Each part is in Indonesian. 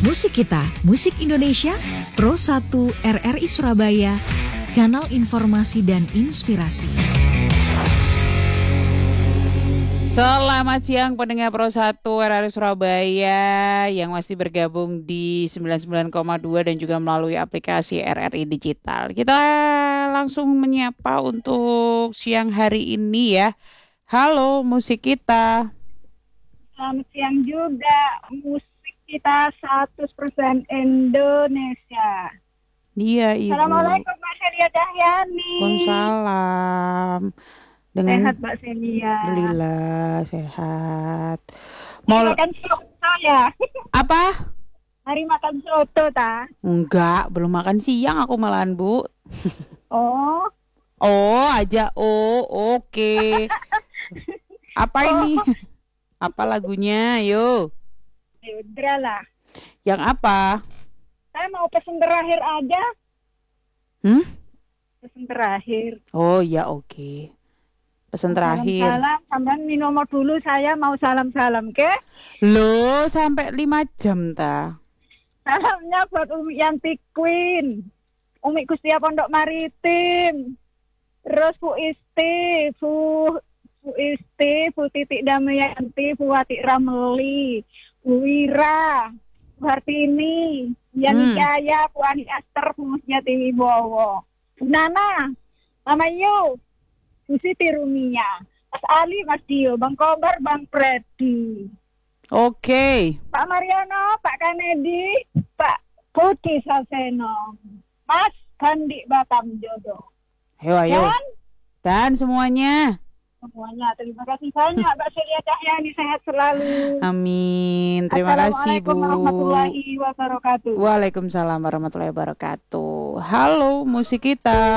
Musik Kita, Musik Indonesia, Pro 1 RRI Surabaya, Kanal Informasi dan Inspirasi. Selamat siang pendengar Pro 1 RRI Surabaya yang masih bergabung di 99,2 dan juga melalui aplikasi RRI Digital. Kita langsung menyapa untuk siang hari ini ya. Halo Musik Kita. Selamat siang juga, Musik Kita 100% Indonesia. Iya Ibu. Assalamualaikum Mbak Celia Dahyani. Waalaikumsalam. Sehat Mbak Celia. Alhamdulillah sehat. Mau makan soto ya? Apa? Hari makan soto ta? Enggak, belum makan siang aku malahan Bu. Oh. Oh aja, oh oke. Apa ini? Apa lagunya? Ayo. Yaudah lah. Yang apa? Saya mau pesen terakhir aja. Pesen terakhir. Oh ya oke. Pesen terakhir. Salam, sampean minum dulu, saya mau salam-salam, ke? Loh, sampai 5 jam ta? Salamnya buat Umi Yanti Queen, Umi Gustia Pondok Maritim, terus Bu Isti, Bu Titik Damayanti, Bu Wati Ramli, Bu Wira, Bu Hartini, Yani Jaya, Bu Ani Aster, Bu Musjati Wibowo, Bu Nana, Mama Yu, Bu Siti Rumia, Mas Ali, Mas Dio, Bang Kobar, Bang Freddy. Oke. Pak Mariano, Pak Kanedi, Pak Budi Saseno, Mas Gandhi Batam Jodoh. Ayo. Dan semuanya. Terima kasih banyak Mbak Celia Dahyani, sehat selalu. Amin. Terima kasih Bu. Assalamualaikum warahmatullahi wabarakatuh. Waalaikumsalam warahmatullahi wabarakatuh. Halo Musik Kita.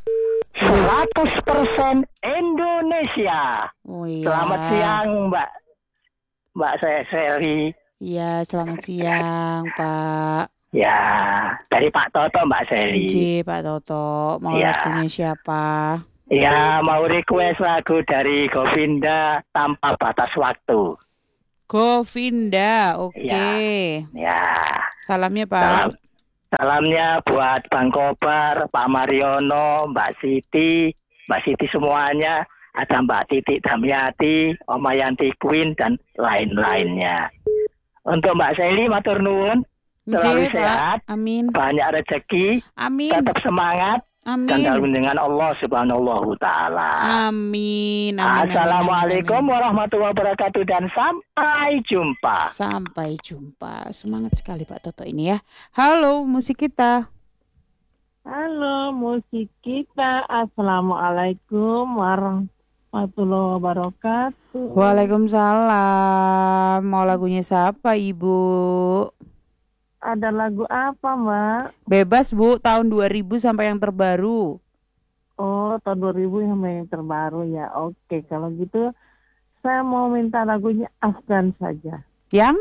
100% Indonesia. Oh iya. Selamat siang Mbak Seri. Iya, selamat siang Pak. Ya, dari Pak Toto Mbak Seri. Pak Toto, mau Ya. lagunya siapa? Ya, mau request lagu dari Govinda Tanpa Batas Waktu. Govinda, oke. Ya. Salamnya Pak. Salamnya buat Bang Kobar, Pak Mariono, Mbak Siti semuanya. Ada Mbak Titik Damiati, Oma Yanti Queen, dan lain-lainnya. Untuk Mbak Seli, matur nuwun. Selalu sehat, amin. Banyak rezeki, amin. Tetap semangat, amin. Dan dalam dengan Allah Subhanahu Ta'ala. Amin. Assalamualaikum warahmatullahi wabarakatuh dan sampai jumpa. Sampai jumpa. Semangat sekali Pak Toto ini ya. Halo Musik Kita. Halo Musik Kita. Assalamualaikum warahmatullahi wabarakatuh. Waalaikumsalam. Mau lagunya siapa Ibu? Ada lagu apa Mbak? Bebas Bu, tahun 2000 sampai yang terbaru. Oh, tahun 2000 sampai yang terbaru ya. Oke, kalau gitu saya mau minta lagunya Afgan saja. Yang?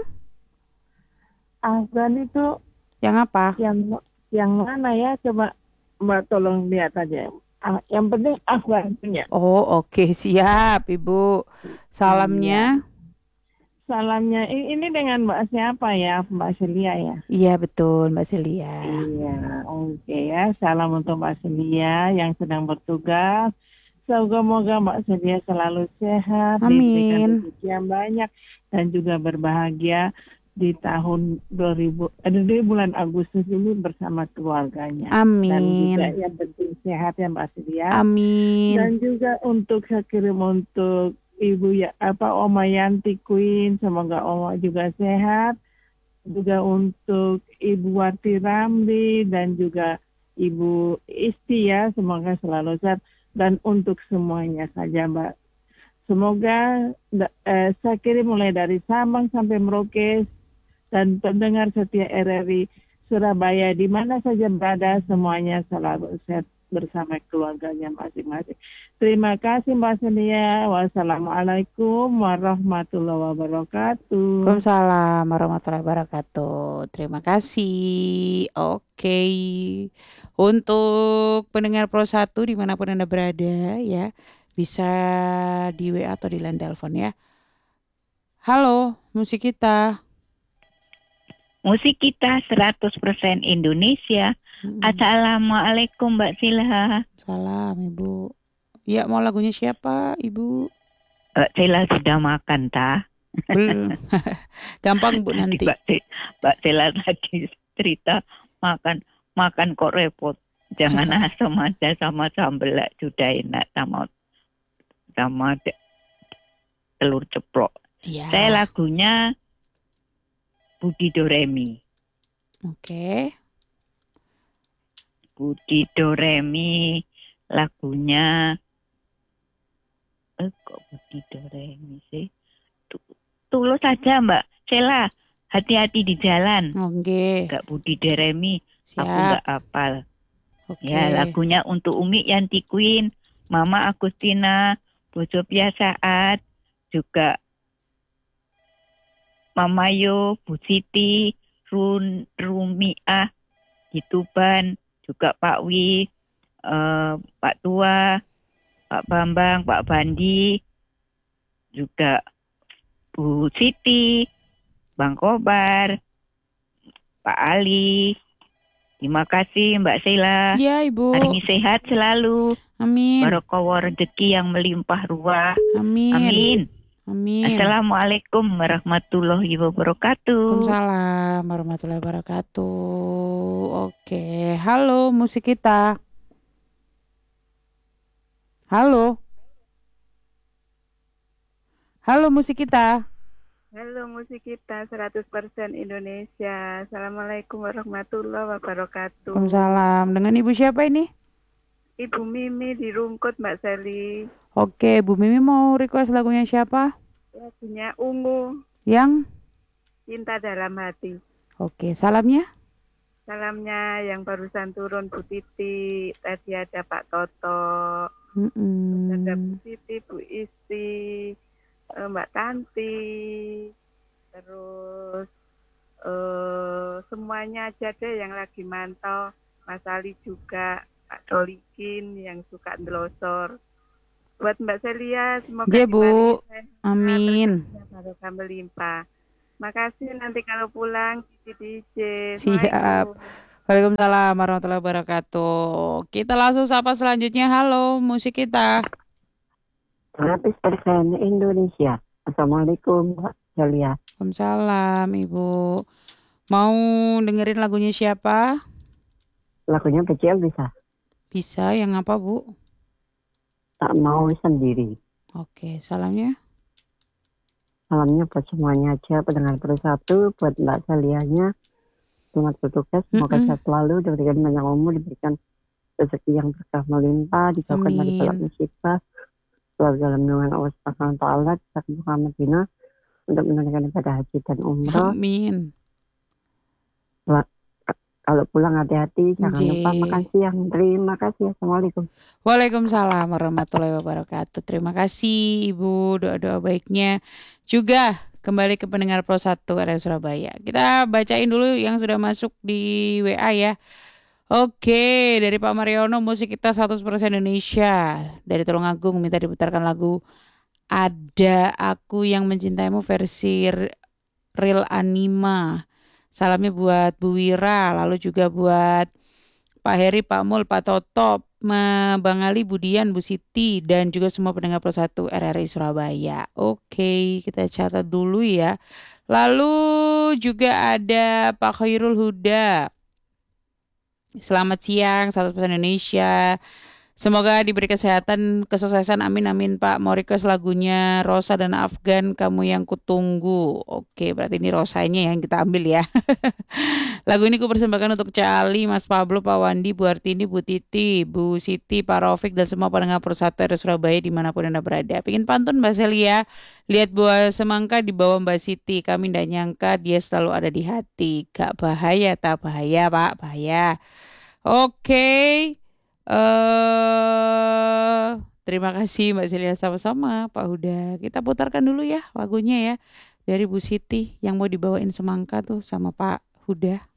Afgan itu yang apa? Yang mana ya? Coba Mbak tolong lihat aja. Yang penting Afgan punya. Oh, oke, siap Ibu. Salamnya? Salamnya ini dengan Mbak siapa ya? Mbak Celia ya? Iya betul Mbak Celia. Iya, oke ya. Salam untuk Mbak Celia yang sedang bertugas. Semoga Mbak Celia selalu sehat, diberikan rezeki yang banyak dan juga berbahagia di tahun di bulan Agustus ini bersama keluarganya. Amin. Dan juga yang penting sehat ya Mbak Celia. Amin. Dan juga untuk saya kirim untuk Ibu Oma Yanti Queen, semoga Oma juga sehat. Juga untuk Ibu Wati Ramli dan juga Ibu Isti ya, semoga selalu sehat. Dan untuk semuanya saja Mbak. Semoga saya kirim mulai dari Sabang sampai Merauke dan pendengar setia RRI Surabaya di mana saja berada semuanya selalu sehat bersama keluarganya masing-masing. Terima kasih Mbak Celia. Wassalamualaikum warahmatullahi wabarakatuh. Waalaikumsalam warahmatullahi wabarakatuh. Terima kasih. Oke. Untuk pendengar Pro 1 dimanapun Anda berada ya, bisa di WA atau di line telepon ya. Halo, Musik Kita. Musik kita 100% Indonesia. Assalamualaikum Mbak Sila. Salam Ibu. Ya, mau lagunya siapa Ibu? Mbak Sila sudah makan tah? Belum. Gampang Bu nanti. Mbak Sila tadi cerita makan kok repot. Jangan asam aja sama sambal sudah enak sama telur ceplok. Iya. Saya lagunya Budi Doremi. Oke. Budi Doremi lagunya kok Budi Doremi sih? Tulus saja Mbak Sela, hati-hati di jalan. Oke. Enggak Budi Doremi, aku Siap. enggak hafal. Oke. Ya, lagunya untuk Umi Yanti Queen, Mama Agustina, Bojo Pia Saat, juga Mama Yo, Bu Siti, Rumiah, Gituban, juga Pak Wi, Pak Tua, Pak Bambang, Pak Bandi, juga Bu Siti, Bang Kobar, Pak Ali. Terima kasih Mbak Sheila. Iya Ibu. Hari ini sehat selalu. Amin. Barokah rezeki yang melimpah ruah. Amin. Amin. Amin. Assalamualaikum warahmatullahi wabarakatuh. Waalaikumsalam warahmatullahi wabarakatuh. Oke, halo musik kita. Halo. Halo musik kita. Halo musik kita 100% Indonesia. Assalamualaikum warahmatullahi wabarakatuh. Waalaikumsalam. Dengan Ibu siapa ini? Ibu Mimi di Rungkut Mbak Seli. Oke, Bu Mimi mau request lagunya siapa? Lagunya Ungu, Yang? Cinta Dalam Hati. Oke, salamnya? Salamnya yang barusan turun Bu Titi, tadi ada Pak Toto, ada Bu Titi, Bu Isti, Mbak Tanti, terus semuanya aja deh yang lagi mantau, Mas Ali juga, Pak Solikin yang suka ndelosor. Buat Mbak Celia, semoga Ya, Bu. Amin. barokah melimpah. Makasih, nanti kalau pulang DJ. Siap. Waalaikumsalam warahmatullahi wabarakatuh. Kita langsung sapa selanjutnya. Halo musik kita. 100% Indonesia. Assalamualaikum Mbak Celia. Waalaikumsalam Ibu. Mau dengerin lagunya siapa? Lagunya kecil bisa? Bisa, yang apa Bu? Tak mau sendiri. Oke, salamnya? Salamnya buat semuanya aja, pendengar Persatu, buat Mbak Celianya. Selamat bertugas, semoga sehat selalu, diberikan banyak umur, diberikan rezeki yang berkah melimpah, dijauhkan dari balak musibah, selalu dalam naungan Allah Subhanahu wa Ta'ala, bisa ke Madinah untuk menunaikan ibadah haji dan umrah. Amin. Kalau pulang hati-hati, jangan lupa makan siang. Terima kasih. Assalamualaikum. Waalaikumsalam warahmatullahi wabarakatuh. Terima kasih Ibu, doa-doa baiknya. Juga kembali ke pendengar Pro 1 RRI Surabaya. Kita bacain dulu yang sudah masuk di WA ya. Oke, dari Pak Mariono, musik kita 100% Indonesia. Dari Tulungagung minta diputarkan lagu Ada Aku Yang Mencintaimu versi Real Anima. Salamnya buat Bu Wira, lalu juga buat Pak Heri, Pak Mul, Pak Toto, Bang Ali, Bu Dian, Bu Siti, dan juga semua pendengar Pro 1 RRI Surabaya. Oke, kita catat dulu ya. Lalu juga ada Pak Khairul Huda. Selamat siang, 100% Indonesia. Semoga diberi kesehatan, kesuksesan, amin amin Pak. Mau request lagunya Rosa dan Afgan, Kamu Yang Kutunggu. Oke, berarti ini Rosanya yang kita ambil ya. Lagu ini ku persembahkan untuk Cali, Mas Pablo, Pak Wandi, Bu Artini, Bu Titi, Bu Siti, Pak Raufik, dan semua pendengar Pro 1 RRI Surabaya dimanapun Anda berada. Pingin pantun Mbak Celia, lihat buah semangka di bawah Mbak Siti, kami tidak nyangka dia selalu ada di hati. Gak bahaya, tak bahaya Pak, bahaya. Oke. Terima kasih Mbak Celia, sama-sama Pak Huda. Kita putarkan dulu ya lagunya ya dari Bu Siti yang mau dibawain semangka tuh sama Pak Huda.